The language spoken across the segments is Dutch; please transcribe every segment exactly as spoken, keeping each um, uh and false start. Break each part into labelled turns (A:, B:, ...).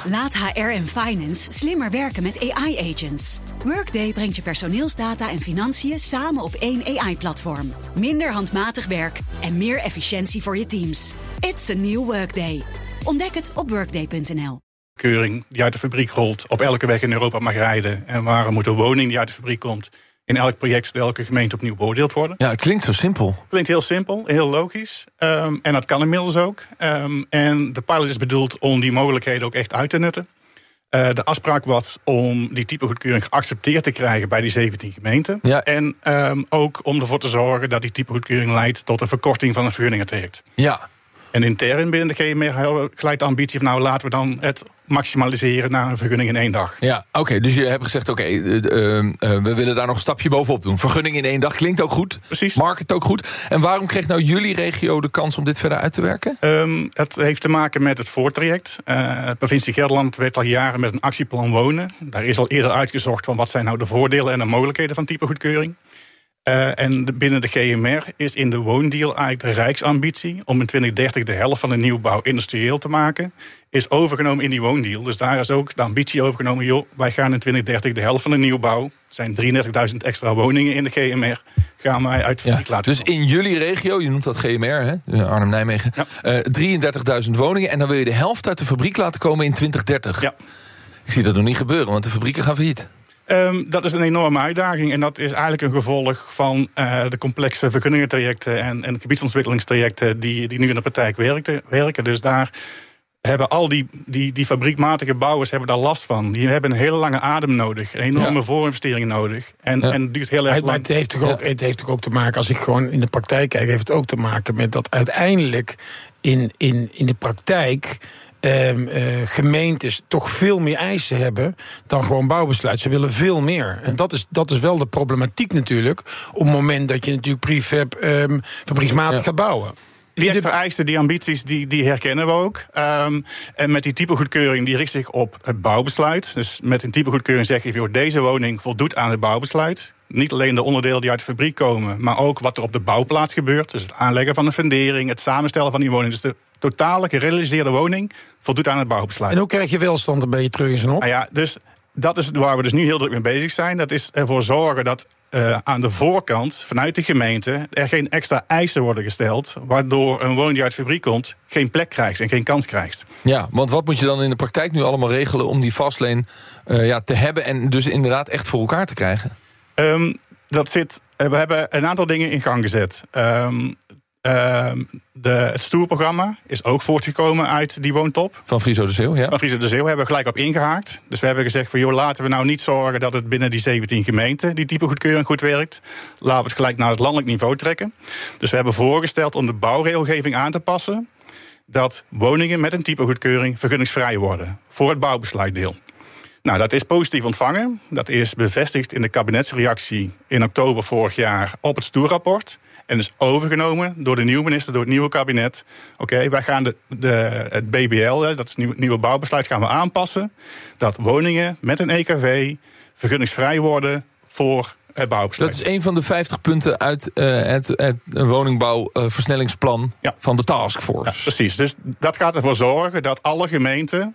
A: Laat H R en Finance slimmer werken met A I-agents. Workday brengt je personeelsdata en financiën samen op één A I-platform. Minder handmatig werk en meer efficiëntie voor je teams. It's a new Workday. Ontdek het op workday punt n l.
B: Keuring die uit de fabriek rolt, op elke weg in Europa mag rijden. En waar moet een woning die uit de fabriek komt in elk project door elke gemeente opnieuw beoordeeld worden.
C: Ja, het klinkt zo simpel.
B: Klinkt heel simpel, heel logisch. Um, en dat kan inmiddels ook. Um, en de pilot is bedoeld om die mogelijkheden ook echt uit te nutten. Uh, de afspraak was om die typegoedkeuring geaccepteerd te krijgen bij die zeventien gemeenten.
C: Ja.
B: En um, ook om ervoor te zorgen dat die typegoedkeuring leidt tot een verkorting van het vergunningentraject.
C: Ja.
B: En intern binnen de G M R hebben we gelijk de ambitie van nou laten we dan het maximaliseren naar een vergunning in één dag.
C: Ja, oké. Okay, dus je hebt gezegd, oké, okay, uh, uh, we willen daar nog een stapje bovenop doen. Vergunning in één dag klinkt ook goed.
B: Precies.
C: Market ook goed. En waarom kreeg nou jullie regio de kans om dit verder uit te werken?
B: Um, het heeft te maken met het voortraject. Uh, de provincie Gelderland werkt al jaren met een actieplan wonen. Daar is al eerder uitgezocht van wat zijn nou de voordelen en de mogelijkheden van typegoedkeuring. Uh, en de, binnen de G M R is in de woondeal eigenlijk de rijksambitie om in twintig dertig de helft van de nieuwbouw industrieel te maken, is overgenomen in die woondeal. Dus daar is ook de ambitie overgenomen, joh, wij gaan in twintig dertig de helft van de nieuwbouw, het zijn drieëndertigduizend extra woningen in de G M R, gaan wij uit fabriek
C: ja,
B: laten
C: Dus komen. In jullie regio, je noemt dat G M R, hè? Arnhem-Nijmegen, ja. uh, drieëndertigduizend woningen en dan wil je de helft uit de fabriek laten komen in twintig dertig. Ja. Ik zie dat nog niet gebeuren, want de fabrieken gaan failliet.
B: Um, dat is een enorme uitdaging en dat is eigenlijk een gevolg van uh, de complexe vergunningentrajecten en, en gebiedsontwikkelingstrajecten die, die nu in de praktijk werken, werken. Dus daar hebben al die, die, die fabriekmatige bouwers hebben daar last van. Die hebben een hele lange adem nodig, een enorme ja. voorinvestering nodig. En, ja. en het duurt heel erg lang.
D: Maar het heeft, toch ook, ja. het heeft toch ook te maken, als ik gewoon in de praktijk kijk, heeft het ook te maken met dat uiteindelijk in, in, in de praktijk Um, uh, gemeentes toch veel meer eisen hebben dan gewoon bouwbesluit. Ze willen veel meer. En dat is, dat is wel de problematiek natuurlijk, op het moment dat je natuurlijk prefab um, fabrieksmatig ja. gaat bouwen.
B: Die extra eisen, die ambities, die, die herkennen we ook. Um, en met die typegoedkeuring, die richt zich op het bouwbesluit. Dus met een typegoedkeuring zeg je, joh, deze woning voldoet aan het bouwbesluit. Niet alleen de onderdelen die uit de fabriek komen, maar ook wat er op de bouwplaats gebeurt. Dus het aanleggen van een fundering, het samenstellen van die woning. Dus de totale gerealiseerde woning voldoet aan het bouwbesluit.
D: En hoe krijg je welstand een beetje terug in zijn op?
B: Nou ja, dus dat is waar we dus nu heel druk mee bezig zijn. Dat is ervoor zorgen dat uh, aan de voorkant, vanuit de gemeente, er geen extra eisen worden gesteld, waardoor een woning die uit de fabriek komt geen plek krijgt en geen kans krijgt.
C: Ja, want wat moet je dan in de praktijk nu allemaal regelen om die fastlane uh, ja, te hebben en dus inderdaad echt voor elkaar te krijgen?
B: Um, dat zit, uh, we hebben een aantal dingen in gang gezet. Um, Uh, de, het stoerprogramma is ook voortgekomen uit die woontop.
C: Van Friso de Zeeuw, ja.
B: Van Friso de Zeeuw hebben we gelijk op ingehaakt. Dus we hebben gezegd van, joh, laten we nou niet zorgen dat het binnen die zeventien gemeenten die typegoedkeuring goed werkt. Laten we het gelijk naar het landelijk niveau trekken. Dus we hebben voorgesteld om de bouwregelgeving aan te passen, dat woningen met een typegoedkeuring vergunningsvrij worden voor het bouwbesluitdeel. Nou, dat is positief ontvangen. Dat is bevestigd in de kabinetsreactie in oktober vorig jaar op het stoerrapport. En is overgenomen door de nieuwe minister, door het nieuwe kabinet. Oké, okay, wij gaan de, de, het B B L, dat is het nieuwe, nieuwe bouwbesluit, gaan we aanpassen. Dat woningen met een E K V vergunningsvrij worden voor het bouwbesluit.
C: Dat is een van de vijftig punten uit uh, het, het woningbouwversnellingsplan uh, ja. van de taskforce.
B: Ja, precies, dus dat gaat ervoor zorgen dat alle gemeenten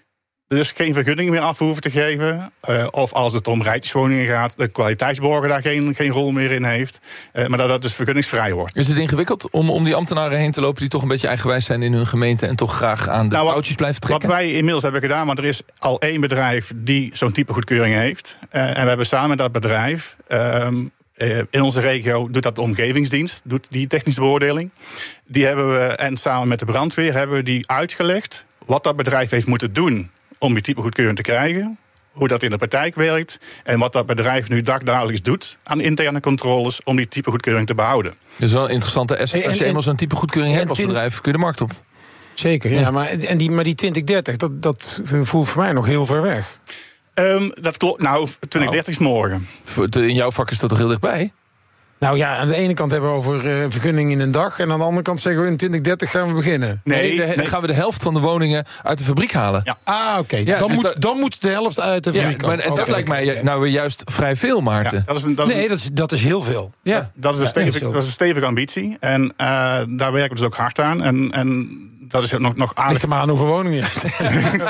B: dus geen vergunning meer af hoeven te geven. Uh, of als het om rijtjeswoningen gaat, de kwaliteitsborger daar geen, geen rol meer in heeft. Uh, maar dat dat dus vergunningsvrij wordt.
C: Is het ingewikkeld om, om die ambtenaren heen te lopen die toch een beetje eigenwijs zijn in hun gemeente en toch graag aan de nou, touwtjes blijven trekken?
B: Wat wij inmiddels hebben gedaan, want er is al één bedrijf die zo'n type goedkeuring heeft. Uh, en we hebben samen met dat bedrijf, uh, in onze regio doet dat de omgevingsdienst, doet die technische beoordeling. Die hebben we, en samen met de brandweer, hebben we die uitgelegd wat dat bedrijf heeft moeten doen om die typegoedkeuring te krijgen, hoe dat in de praktijk werkt en wat dat bedrijf nu dagdagelijks doet aan interne controles om die typegoedkeuring te behouden.
C: Dat is wel een interessante asset. Als je eenmaal zo'n typegoedkeuring hebt als bedrijf, kun je de markt op.
D: Zeker, ja, ja maar, en die, maar die twintig dertig, dat, dat voelt voor mij nog heel ver weg.
B: Um, dat klopt. Nou, twintig dertig is morgen.
C: In jouw vak is dat toch heel dichtbij?
D: Nou ja, aan de ene kant hebben we over uh, vergunning in een dag, en aan de andere kant zeggen we in twintig dertig gaan we beginnen.
C: Nee, nee, de, nee. Dan gaan we de helft van de woningen uit de fabriek halen.
D: Ja. Ah, oké. Okay. Ja, dan, dus moet, dan moet de helft uit de fabriek komen.
C: Ja, maar okay. Dat lijkt mij nou weer juist vrij veel, Maarten. Ja,
B: dat is een, dat is
D: nee, dat is, dat is heel veel.
B: Ja. Dat, is een stevig, dat is een stevige ambitie. En uh, daar werken we dus ook hard aan. En, en dat is nog, nog aardig.
D: Ligt er maar aan hoeveel woningen.